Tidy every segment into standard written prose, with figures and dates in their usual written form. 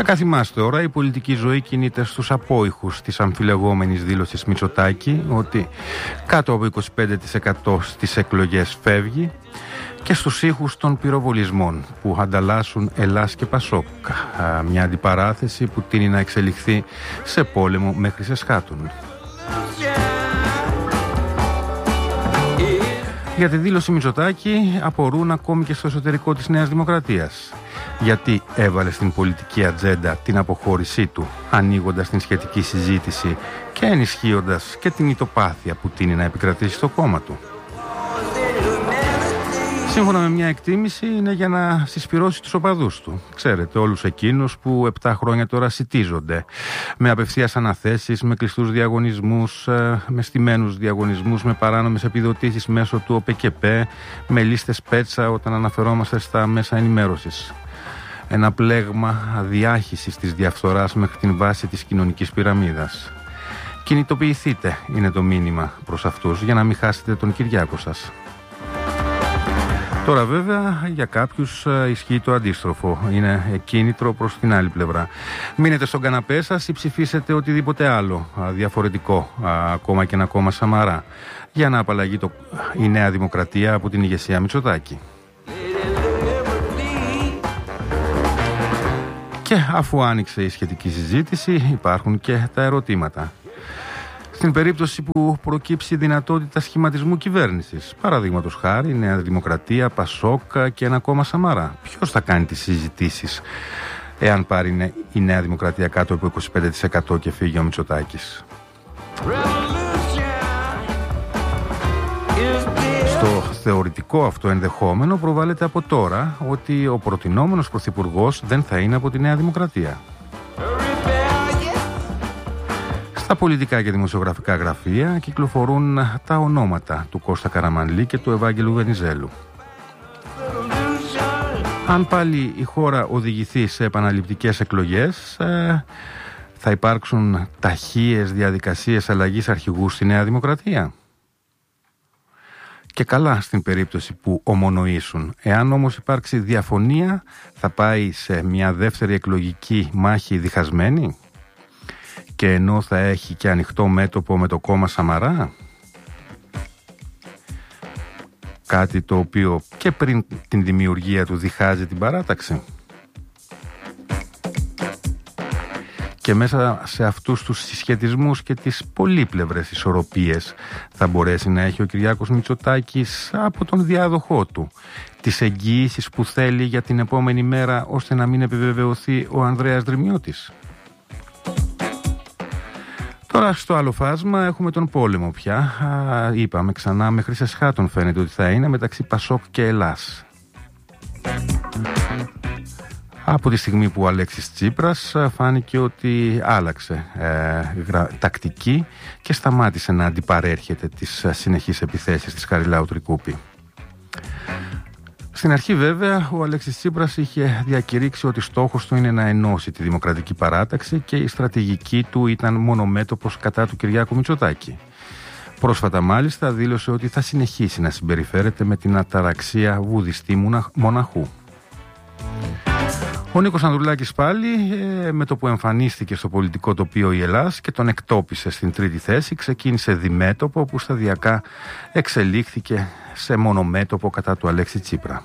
Θα θυμάστε τώρα, η πολιτική ζωή κινείται στους απόϊχους της αμφιλεγόμενης δήλωσης Μητσοτάκη ότι κάτω από 25% στις εκλογές φεύγει και στους ήχους των πυροβολισμών που ανταλλάσσουν Ελλάς και Πασόκ. Μια αντιπαράθεση που τείνει να εξελιχθεί σε πόλεμο μέχρι σε σχάτων. Για τη δήλωση Μητσοτάκη απορούν ακόμη και στο εσωτερικό της Νέας Δημοκρατίας. Γιατί έβαλε στην πολιτική ατζέντα την αποχώρησή του, ανοίγοντας την σχετική συζήτηση και ενισχύοντας και την ητοπάθεια που τείνει να επικρατήσει στο κόμμα του. Σύμφωνα με μια εκτίμηση είναι για να συσπυρώσει τους οπαδούς του. Ξέρετε, όλους εκείνους που 7 χρόνια τώρα σιτίζονται με απευθείας αναθέσεις, με κλειστούς διαγωνισμούς, με στημένους διαγωνισμούς, με παράνομες επιδοτήσεις μέσω του ΟΠΕΚΕΠΕ, με λίστες πέτσα όταν αναφερόμαστε στα μέσα ενημέρωσης. Ένα πλέγμα αδιάχυσης της διαφθοράς μέχρι την βάση της κοινωνικής πυραμίδας. Κινητοποιηθείτε, είναι το μήνυμα προς αυτούς, για να μην χάσετε τον Κυριάκο σας. Τώρα βέβαια για κάποιους ισχύει το αντίστροφο, είναι κίνητρο προς την άλλη πλευρά. Μείνετε στον καναπέ σας ή ψηφίσετε οτιδήποτε άλλο διαφορετικό, ακόμα και ένα κόμμα Σαμαρά, για να απαλλαγεί η Νέα Δημοκρατία από την ηγεσία Μητσοτάκη. Και αφού άνοιξε η σχετική συζήτηση υπάρχουν και τα ερωτήματα. Στην περίπτωση που προκύψει δυνατότητα σχηματισμού κυβέρνησης, παραδείγματος χάρη Νέα Δημοκρατία, Πασόκ και ένα κόμμα Σαμαρά, ποιος θα κάνει τις συζητήσεις εάν πάρει η Νέα Δημοκρατία κάτω από 25% και φύγει ο Μητσοτάκης? Στο θεωρητικό αυτό ενδεχόμενο προβάλλεται από τώρα ότι ο προτινόμενος πρωθυπουργός δεν θα είναι από τη Νέα Δημοκρατία. Στα πολιτικά και δημοσιογραφικά γραφεία κυκλοφορούν τα ονόματα του Κώστα Καραμανλή και του Ευάγγελου Βενιζέλου. Αν πάλι η χώρα οδηγηθεί σε επαναληπτικές εκλογές, θα υπάρξουν ταχείες διαδικασίες αλλαγής αρχηγού στη Νέα Δημοκρατία. Και καλά στην περίπτωση που ομονοήσουν. Εάν όμως υπάρξει διαφωνία, θα πάει σε μια δεύτερη εκλογική μάχη διχασμένη, και ενώ θα έχει και ανοιχτό μέτωπο με το κόμμα Σαμαρά, κάτι το οποίο και πριν την δημιουργία του διχάζει την παράταξη. Και μέσα σε αυτούς τους συσχετισμούς και τις πολύπλευρες ισορροπίες θα μπορέσει να έχει ο Κυριάκος Μητσοτάκης από τον διάδοχό του τις εγγυήσεις που θέλει για την επόμενη μέρα, ώστε να μην επιβεβαιωθεί ο Ανδρέας Δρυμιώτης. Τώρα στο άλλο φάσμα έχουμε τον πόλεμο πια. Είπαμε ξανά, μέχρι σε σχάτων φαίνεται ότι θα είναι μεταξύ Πασόκ και Ελλάς. Από τη στιγμή που ο Αλέξης Τσίπρας φάνηκε ότι άλλαξε τακτική και σταμάτησε να αντιπαρέρχεται τις συνεχείς επιθέσεις της Χαριλάου Τρικούπη. Στην αρχή βέβαια ο Αλέξης Τσίπρας είχε διακηρύξει ότι στόχος του είναι να ενώσει τη Δημοκρατική Παράταξη και η στρατηγική του ήταν μονομέτωπος κατά του Κυριάκου Μητσοτάκη. Πρόσφατα μάλιστα δήλωσε ότι θα συνεχίσει να συμπεριφέρεται με την αταραξία βουδιστή μοναχού. Ο Νίκος Ανδρουλάκης πάλι, με το που εμφανίστηκε στο πολιτικό τοπίο η Ελλάς και τον εκτόπισε στην τρίτη θέση, ξεκίνησε διμέτωπο που σταδιακά εξελίχθηκε σε μονομέτωπο κατά του Αλέξη Τσίπρα.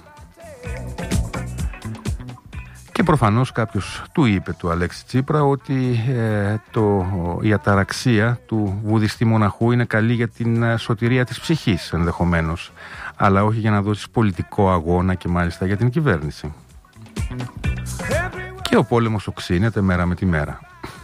Και προφανώς κάποιος του είπε του Αλέξη Τσίπρα ότι η αταραξία του βουδιστή μοναχού είναι καλή για την σωτηρία της ψυχής ενδεχομένως, αλλά όχι για να δώσεις πολιτικό αγώνα και μάλιστα για την κυβέρνηση. Και ο πόλεμος οξύνεται μέρα με τη μέρα.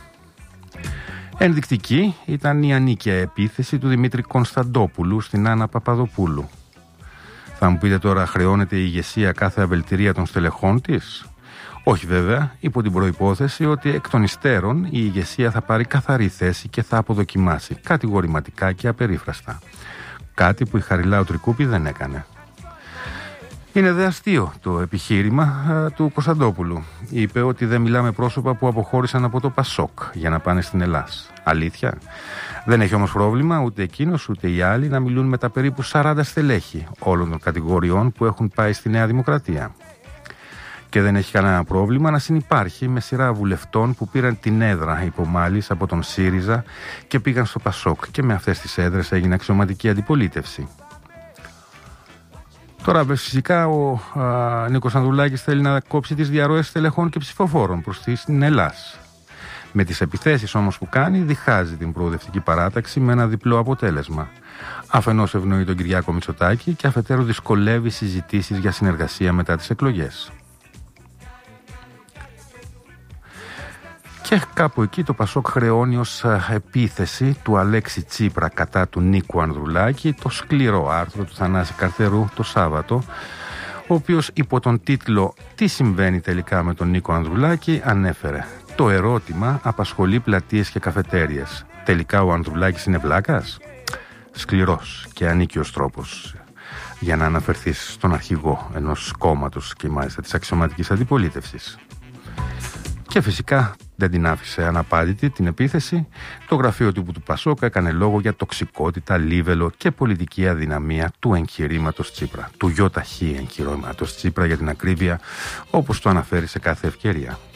Ενδεικτική ήταν η ανίκαια επίθεση του Δημήτρη Κωνσταντόπουλου στην Άννα Παπαδοπούλου. Θα μου πείτε τώρα, χρεώνεται η ηγεσία κάθε αβελτηρία των στελεχών της? Όχι βέβαια, υπό την προϋπόθεση ότι εκ των υστέρων η ηγεσία θα πάρει καθαρή θέση και θα αποδοκιμάσει κατηγορηματικά και απερίφραστα. Κάτι που η Χαριλάου Τρικούπη δεν έκανε. Είναι δε αστείο το επιχείρημα του Κωνσταντόπουλου. Είπε ότι δεν μιλάμε πρόσωπα που αποχώρησαν από το Πασόκ για να πάνε στην Ελλάς. Αλήθεια? Δεν έχει όμως πρόβλημα ούτε εκείνος ούτε οι άλλοι να μιλούν με τα περίπου 40 στελέχη όλων των κατηγοριών που έχουν πάει στη Νέα Δημοκρατία. Και δεν έχει κανένα πρόβλημα να συνυπάρχει με σειρά βουλευτών που πήραν την έδρα υπομάλης από τον ΣΥΡΙΖΑ και πήγαν στο ΠΑΣΟΚ και με αυτές τις έδρες έγινε αξιωματική αντιπολίτευση. Τώρα φυσικά ο Νίκος Ανδρουλάκης θέλει να κόψει τις διαρροές στελεχών και ψηφοφόρων προς την Ελλάς. Με τις επιθέσεις όμως που κάνει διχάζει την προοδευτική παράταξη με ένα διπλό αποτέλεσμα. Αφενός ευνοεί τον Κυριάκο Μητσοτάκη και αφετέρου δυσκολεύει συζητήσεις για συνεργασία μετά τις εκλογές. Και κάπου εκεί το ΠΑΣΟΚ χρεώνει ως επίθεση του Αλέξη Τσίπρα κατά του Νίκου Ανδρουλάκη το σκληρό άρθρο του Θανάση Καρθερού το Σάββατο, ο οποίος υπό τον τίτλο «Τι συμβαίνει τελικά με τον Νίκο Ανδρουλάκη» ανέφερε: «Το ερώτημα απασχολεί πλατείες και καφετέριες. Τελικά ο Ανδρουλάκης είναι βλάκας?» Σκληρός και ανίκαιος τρόπος για να αναφερθείς στον αρχηγό ενός κόμματος και μάλιστα της αξιωματικής αντιπολίτευσης. Και φυσικά δεν την άφησε αναπάντητη την επίθεση. Το γραφείο τύπου του ΠΑΣΟΚ έκανε λόγο για τοξικότητα, λίβελο και πολιτική αδυναμία του εγχειρήματος Τσίπρα. Του ΙΧ εγχειρήματος Τσίπρα για την ακρίβεια, όπως το αναφέρει σε κάθε ευκαιρία.